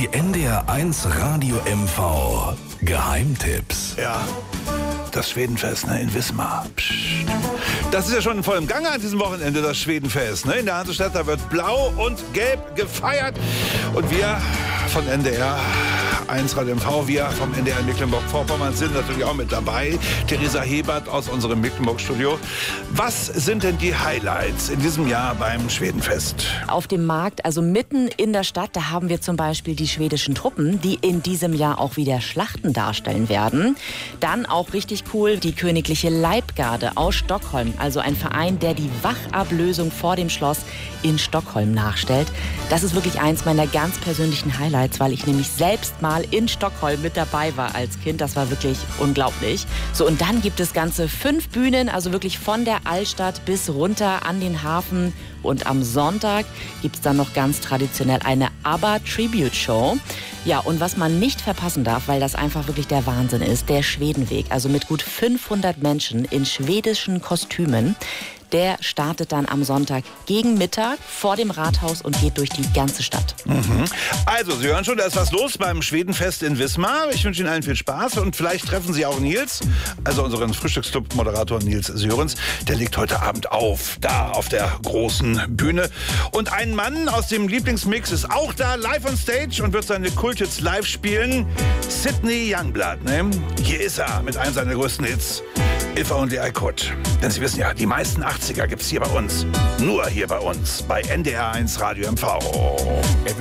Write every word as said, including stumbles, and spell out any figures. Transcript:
Die N D R eins Radio M V Geheimtipps. Ja, das Schwedenfest, ne, in Wismar. Psst. Das ist ja schon in vollem Gange an diesem Wochenende, das Schwedenfest. Ne? In der Hansestadt, da wird blau und gelb gefeiert. Und wir von N D R eins Radio M V, wir vom N D R Mecklenburg-Vorpommern sind natürlich auch mit dabei. Theresa Hebert aus unserem Mecklenburg-Studio. Was sind denn die Highlights in diesem Jahr beim Schwedenfest? Auf dem Markt, also mitten in der Stadt, da haben wir zum Beispiel die schwedischen Truppen, die in diesem Jahr auch wieder Schlachten darstellen werden. Dann auch richtig cool, die Königliche Leibgarde aus Stockholm, also ein Verein, der die Wachablösung vor dem Schloss in Stockholm nachstellt. Das ist wirklich eins meiner ganz persönlichen Highlights, weil ich nämlich selbst mal in Stockholm mit dabei war als Kind. Das war wirklich unglaublich. So, und dann gibt es ganze fünf Bühnen, also wirklich von der Altstadt bis runter an den Hafen. Und am Sonntag gibt es dann noch ganz traditionell eine ABBA-Tribute-Show. Ja, und was man nicht verpassen darf, weil das einfach wirklich der Wahnsinn ist, der Schwedenweg, also mit gut fünfhundert Menschen in schwedischen Kostümen. Der startet dann am Sonntag gegen Mittag vor dem Rathaus und geht durch die ganze Stadt. Mhm. Also, Sie hören schon, da ist was los beim Schwedenfest in Wismar. Ich wünsche Ihnen allen viel Spaß und vielleicht treffen Sie auch Nils, also unseren Frühstücksclub-Moderator Nils Sörens. Der legt heute Abend auf, da auf der großen Bühne. Und ein Mann aus dem Lieblingsmix ist auch da, live on stage und wird seine Kulthits live spielen. Sidney Youngblood, ne? Hier ist er mit einem seiner größten Hits. If Only I Could. Denn Sie wissen ja, die meisten achtziger gibt's hier bei uns. Nur hier bei uns, bei N D R eins Radio M V.